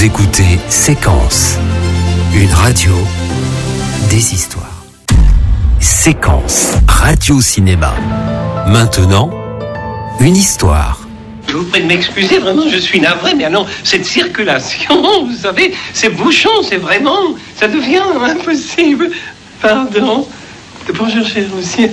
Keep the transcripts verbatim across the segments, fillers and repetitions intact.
Vous écoutez Séquence, une radio des histoires. Séquence, radio-cinéma. Maintenant, une histoire. Je vous prie de m'excuser, vraiment, je suis navré, mais non, cette circulation, vous savez, ces bouchons, c'est vraiment, ça devient impossible. Pardon. Bonjour, cher aussi.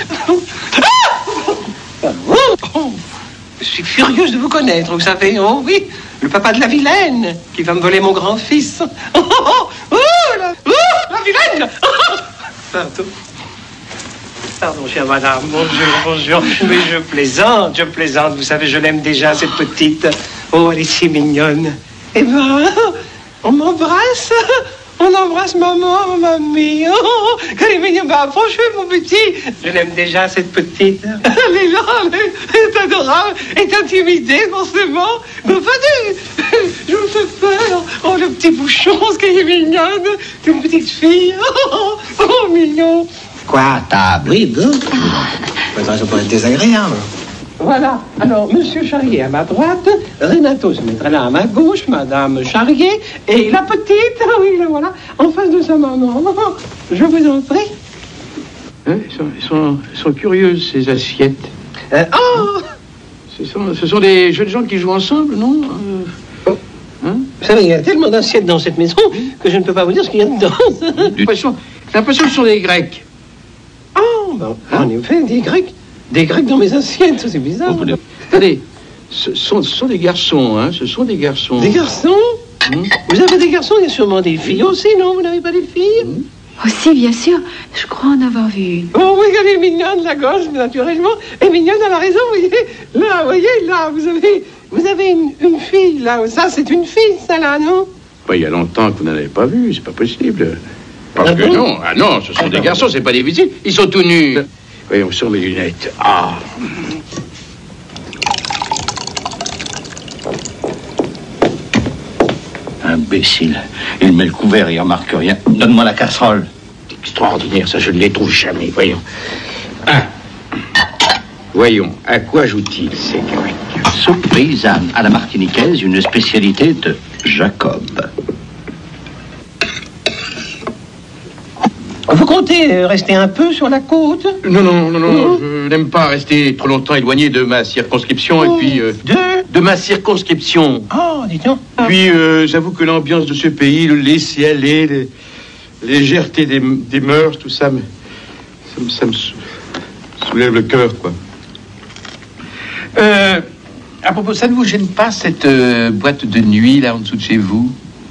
Je suis furieuse de vous connaître, vous savez, oh oui, le papa de la vilaine, qui va me voler mon grand-fils. Oh, oh, oh, la, oh, la vilaine. Oh, pardon. Pardon, chère madame, bonjour, bonjour. Mais je plaisante, je plaisante. Vous savez, je l'aime déjà, cette petite. Oh, elle est si mignonne. Eh ben, on m'embrasse. On embrasse maman, mamie. Oh, qu'elle est mignonne. Bah, approchez, mon petit. Je l'aime déjà, cette petite. Elle est là, elle est, elle est adorable. Elle est intimidée, forcément. Mais venez, je vous fais peur. Oh, le petit bouchon, ce qu'elle est mignonne. C'est une petite fille. Oh, oh, mignon. Quoi, ta bride? Ça peut être désagréable. Voilà. Alors, Monsieur Charrier à ma droite, Renato se mettra là à ma gauche, Madame Charrier, et la petite, ah oui, là, voilà, en face de sa maman. Je vous en prie. Hein, ils, sont, ils, sont, ils sont curieuses, ces assiettes. Euh, oh ce sont, ce sont des jeunes gens qui jouent ensemble, non euh, oh. Hein? Vous savez, il y a tellement d'assiettes dans cette maison que je ne peux pas vous dire ce qu'il y a dedans. J'ai l'impression, j'ai l'impression que ce sont des Grecs. Oh, ben, en effet, des Grecs. Des Grecs dans mes assiettes, ça c'est bizarre. Oh, allez, ce sont, ce sont des garçons, hein, ce sont des garçons. Des garçons mmh. Vous avez des garçons, il y a sûrement des filles aussi, non? Vous n'avez pas des filles? mmh. Aussi, bien sûr, je crois en avoir vu une. Oh oui, elle est mignonne, la gauche, naturellement. Elle est mignonne, elle a raison, vous voyez. Là, vous voyez, là, vous avez, vous avez une, une fille, là. Ça, c'est une fille, ça, là, non? Bah, il y a longtemps que vous n'en avez pas vu, c'est pas possible. Parce ah que bon? non, ah non, ce sont ah des non. garçons, c'est pas des visites, ils sont tout nus. Voyons sur mes lunettes. Ah. Imbécile. Il met le couvert et il remarque rien. Donne-moi la casserole. C'est extraordinaire, ça, je ne les trouve jamais. Voyons. Ah. Voyons, à quoi joue-t-il, ces Grecs? Soupe paysanne à la martiniquaise, une spécialité de Jacob. Vous comptez rester un peu sur la côte? Non, non, non, non, oh. Je n'aime pas rester trop longtemps éloigné de ma circonscription oh. et puis... Euh, de De ma circonscription. Oh, dis-donc. Puis, euh, j'avoue que l'ambiance de ce pays, le laisser-aller, les légèreté des, des mœurs, tout ça, mais, ça, me, ça me soulève le cœur, quoi. Euh, à propos, ça ne vous gêne pas, cette euh, boîte de nuit, là, en dessous de chez vous?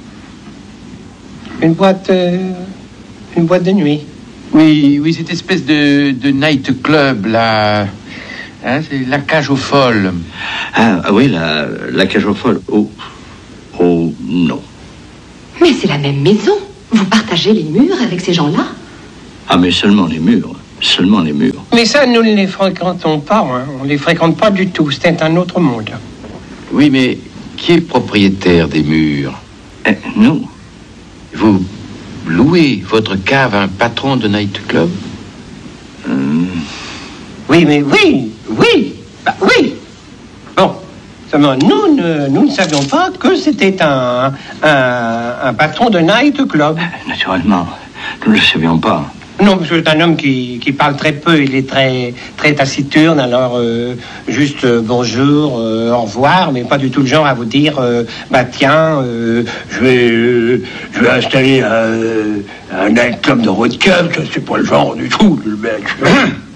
Une boîte... Euh... Une boîte de nuit. Oui, oui, cette espèce de, de night club, là. Hein, c'est la cage aux folles. Ah, ah oui, la, la cage aux folles. Oh, oh, non. Mais c'est la même maison. Vous partagez les murs avec ces gens-là? Ah, mais seulement les murs. Seulement les murs. Mais ça, nous ne les fréquentons pas. Hein. On ne les fréquente pas du tout. C'est un autre monde. Oui, mais qui est propriétaire des murs? Eh, nous. Vous... louez votre cave à un patron de nightclub? Hum. Oui, mais oui, oui, bah, oui. Bon, seulement nous ne, nous ne savions pas que c'était un, un, un patron de nightclub. Naturellement, nous ne le savions pas. Non, parce que c'est un homme qui, qui parle très peu, il est très, très taciturne, alors euh, juste euh, bonjour, euh, au revoir, mais pas du tout le genre à vous dire, euh, bah tiens, euh, je vais euh, je vais installer un, un nightclub de road camp, c'est pas le genre du tout, le mec.